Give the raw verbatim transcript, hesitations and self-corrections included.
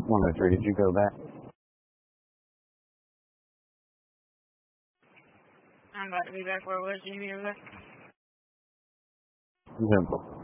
one oh three, did you go back? I'm about to be back. Where was you? You back? Simple.